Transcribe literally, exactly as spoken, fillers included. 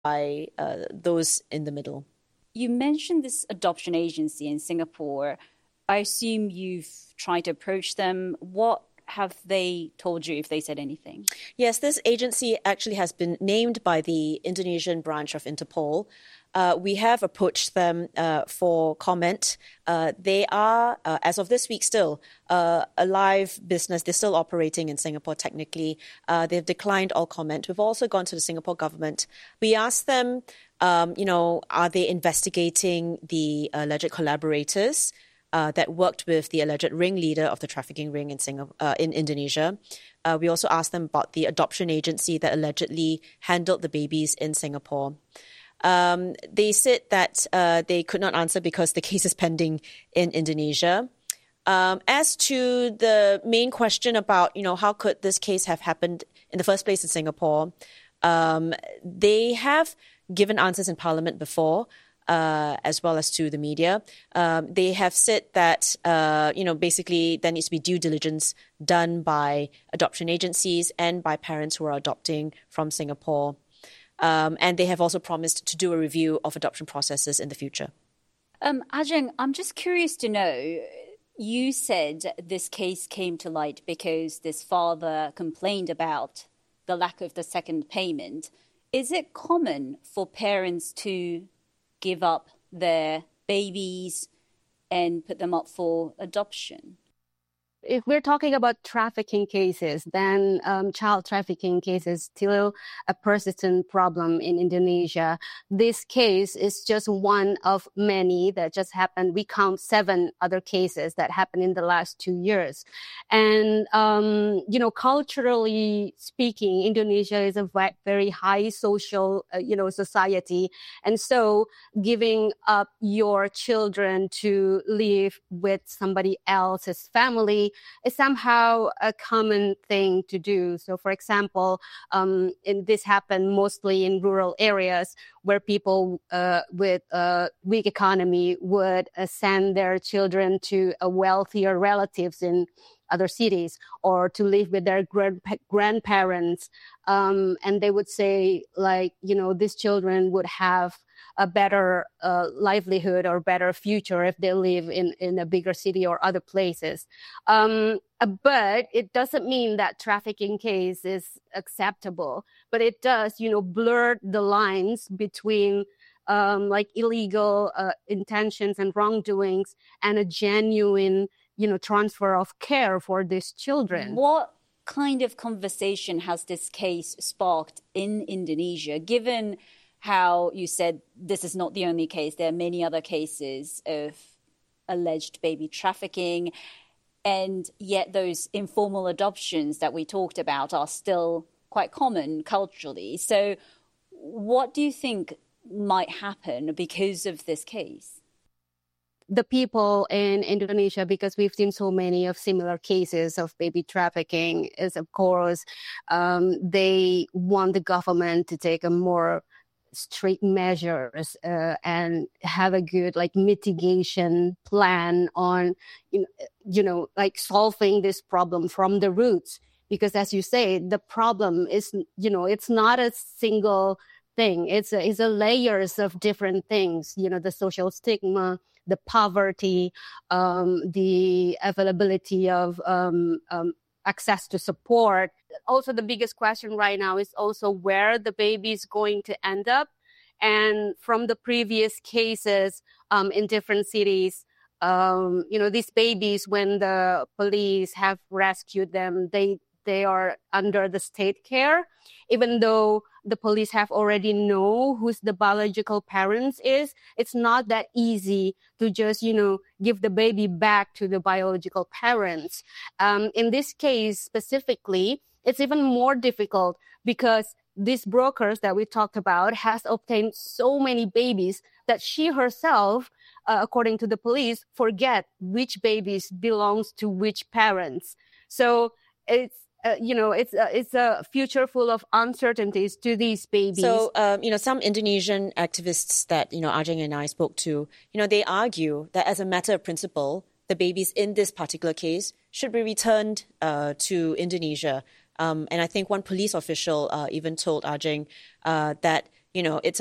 by uh, those in the middle. You mentioned this adoption agency in Singapore. I assume you've tried to approach them. What have they told you, if they said anything? Yes, this agency actually has been named by the Indonesian branch of Interpol. Uh, we have approached them uh, for comment. Uh, they are, uh, as of this week still, uh, a live business. They're still operating in Singapore technically. Uh, they've declined all comment. We've also gone to the Singapore government. We asked them, um, you know, are they investigating the alleged collaborators uh, that worked with the alleged ringleader of the trafficking ring in, Singapore, uh, in Indonesia? Uh, we also asked them about the adoption agency that allegedly handled the babies in Singapore. Um, they said that uh, they could not answer because the case is pending in Indonesia. Um, as to the main question about, you know, how could this case have happened in the first place in Singapore, um, they have given answers in Parliament before, uh, as well as to the media. Um, they have said that, uh, you know, basically there needs to be due diligence done by adoption agencies and by parents who are adopting from Singapore. Um, and they have also promised to do a review of adoption processes in the future. Um, Ajeng, I'm just curious to know, you said this case came to light because this father complained about the lack of the second payment. Is it common for parents to give up their babies and put them up for adoption? If we're talking about trafficking cases, then um, child trafficking cases still a persistent problem in Indonesia. This case is just one of many that just happened. We count seven other cases that happened in the last two years. And, um, you know, culturally speaking, Indonesia is a very high social, uh, you know, society. And so giving up your children to live with somebody else's family is somehow a common thing to do. So, for example, um, and this happened mostly in rural areas where people uh, with a weak economy would uh, send their children to a wealthier relatives in other cities or to live with their grand- grandparents. Um, and they would say, like, you know, these children would have a better uh, livelihood or better future if they live in, in a bigger city or other places. Um, but it doesn't mean that trafficking case is acceptable, but it does, you know, blur the lines between um, like illegal uh, intentions and wrongdoings and a genuine, you know, transfer of care for these children. What kind of conversation has this case sparked in Indonesia, given how you said this is not the only case? There are many other cases of alleged baby trafficking, and yet those informal adoptions that we talked about are still quite common culturally. So what do you think might happen because of this case? The people in Indonesia, because we've seen so many of similar cases of baby trafficking, is of course, um, they want the government to take a more strict measures uh, and have a good like mitigation plan on, you know, you know, like solving this problem from the roots. Because as you say, the problem is, you know, it's not a single thing. It's a, it's a layers of different things, you know, the social stigma, the poverty, um, the availability of um, um, access to support. Also, the biggest question right now is also where the baby is going to end up. And from the previous cases um, in different cities, um, you know, these babies, when the police have rescued them, they they are under the state care, even though the police have already know who's the biological parents is. It's not that easy to just, you know, give the baby back to the biological parents. Um, in this case specifically, it's even more difficult because these brokers that we talked about has obtained so many babies that she herself, uh, according to the police, forget which babies belongs to which parents. So it's, Uh, you know, it's uh, it's a future full of uncertainties to these babies. So, um, you know, some Indonesian activists that, you know, Ajeng and I spoke to, you know, they argue that as a matter of principle, the babies in this particular case should be returned uh, to Indonesia. Um, and I think one police official uh, even told Ajeng uh, that, you know, it's